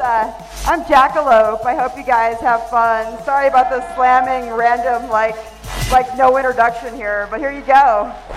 I'm Jackalope. I hope you guys have fun. Sorry about the slamming random, like no introduction here, but here you go.